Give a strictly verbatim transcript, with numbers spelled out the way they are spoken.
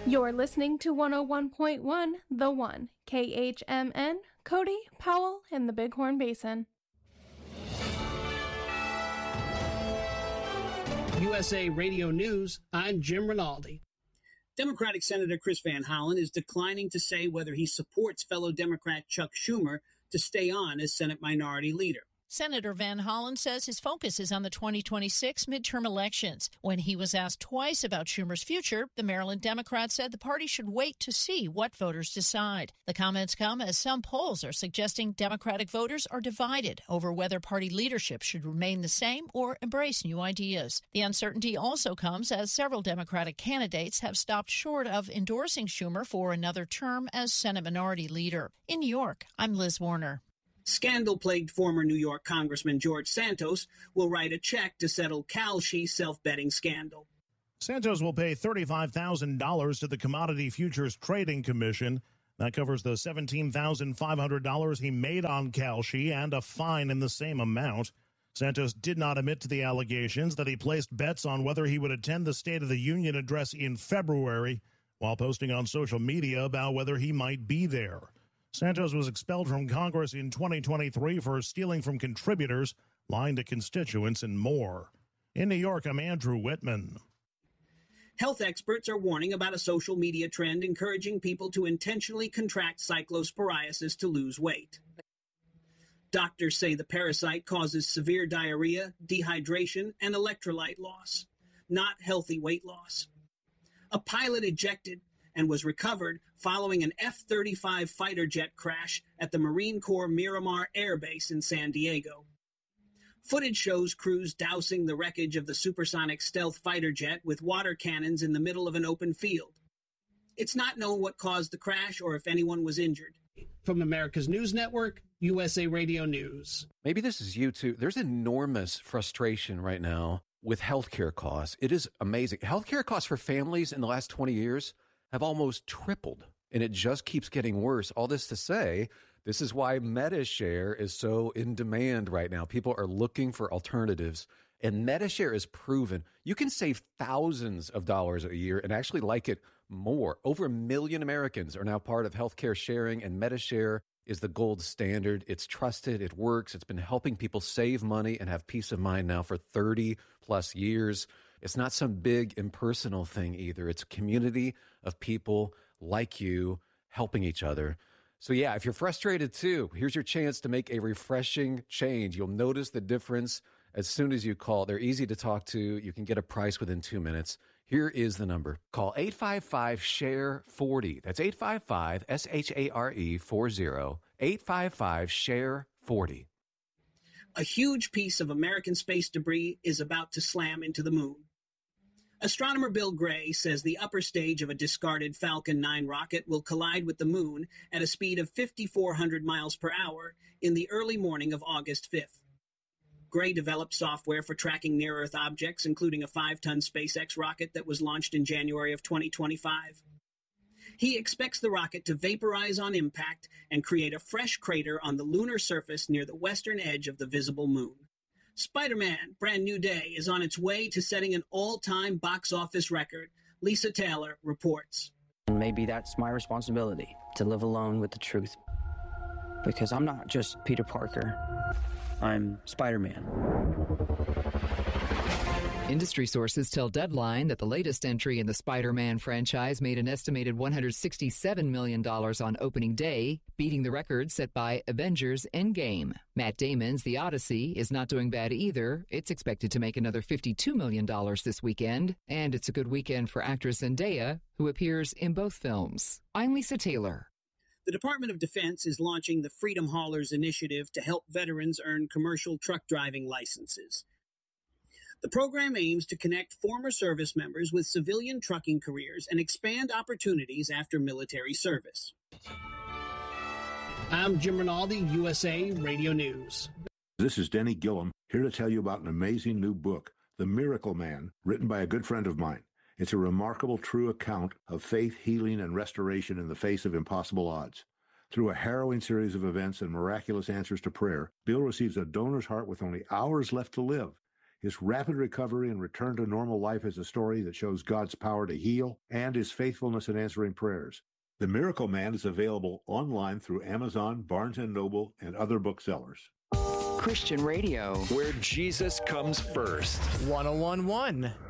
You're listening to one oh one point one The One, K H M N, Cody, Powell, and the Bighorn Basin. U S A Radio News, I'm Jim Rinaldi. Democratic Senator Chris Van Hollen is declining to say whether he supports fellow Democrat Chuck Schumer to stay on as Senate Minority Leader. Senator Van Hollen says his focus is on the twenty twenty-six midterm elections. When he was asked twice about Schumer's future, the Maryland Democrat said the party should wait to see what voters decide. The comments come as some polls are suggesting Democratic voters are divided over whether party leadership should remain the same or embrace new ideas. The uncertainty also comes as several Democratic candidates have stopped short of endorsing Schumer for another term as Senate Minority Leader. In New York, I'm Liz Warner. Scandal-plagued former New York Congressman George Santos will write a check to settle Kalshi self-betting scandal. Santos will pay thirty-five thousand dollars to the Commodity Futures Trading Commission. That covers the seventeen thousand five hundred dollars he made on Kalshi and a fine in the same amount. Santos did not admit to the allegations that he placed bets on whether he would attend the State of the Union address in February while posting on social media about whether he might be there. Santos was expelled from Congress in twenty twenty-three for stealing from contributors, lying to constituents, and more. In New York, I'm Andrew Whitman. Health experts are warning about a social media trend encouraging people to intentionally contract cyclosporiasis to lose weight. Doctors say the parasite causes severe diarrhea, dehydration, and electrolyte loss, not healthy weight loss. A pilot ejected and was recovered following an F thirty-five fighter jet crash at the Marine Corps Miramar Air Base in San Diego. Footage shows crews dousing the wreckage of the supersonic stealth fighter jet with water cannons in the middle of an open field. It's not known what caused the crash or if anyone was injured. From America's News Network, U S A Radio News. Maybe this is you too. There's enormous frustration right now with healthcare costs. It is amazing. Healthcare costs for families in the last twenty years have almost tripled, and it just keeps getting worse. All this to say, this is why MediShare is so in demand right now. People are looking for alternatives, and MediShare is proven. You can save thousands of dollars a year and actually like it more. Over a million Americans are now part of healthcare sharing, and MediShare is the gold standard. It's trusted. It works. It's been helping people save money and have peace of mind now for thirty plus years. It's not some big impersonal thing either. It's a community of people like you helping each other. So yeah, if you're frustrated too, here's your chance to make a refreshing change. You'll notice the difference as soon as you call. They're easy to talk to. You can get a price within two minutes. Here is the number. Call eight five five, S H A R E, forty. That's eight five five, S H A R E, forty. eight five five, S H A R E, forty. A huge piece of American space debris is about to slam into the moon. Astronomer Bill Gray says the upper stage of a discarded Falcon nine rocket will collide with the moon at a speed of five thousand four hundred miles per hour in the early morning of August fifth. Gray developed software for tracking near-Earth objects, including a five-ton SpaceX rocket that was launched in January of twenty twenty-five. He expects the rocket to vaporize on impact and create a fresh crater on the lunar surface near the western edge of the visible moon. Spider-Man, Brand New Day, is on its way to setting an all-time box office record. Lisa Taylor reports. Maybe that's my responsibility, to live alone with the truth. Because I'm not just Peter Parker. I'm Spider-Man. Industry sources tell Deadline that the latest entry in the Spider-Man franchise made an estimated one hundred sixty-seven million dollars on opening day, beating the record set by Avengers Endgame. Matt Damon's The Odyssey is not doing bad either. It's expected to make another fifty-two million dollars this weekend, and it's a good weekend for actress Zendaya, who appears in both films. I'm Lisa Taylor. The Department of Defense is launching the Freedom Haulers Initiative to help veterans earn commercial truck driving licenses. The program aims to connect former service members with civilian trucking careers and expand opportunities after military service. I'm Jim Rinaldi, U S A Radio News. This is Denny Gillum, here to tell you about an amazing new book, The Miracle Man, written by a good friend of mine. It's a remarkable, true account of faith, healing, and restoration in the face of impossible odds. Through a harrowing series of events and miraculous answers to prayer, Bill receives a donor's heart with only hours left to live. His rapid recovery and return to normal life is a story that shows God's power to heal and his faithfulness in answering prayers. The Miracle Man is available online through Amazon, Barnes and Noble, and other booksellers. Christian radio, where Jesus comes first. one oh one point one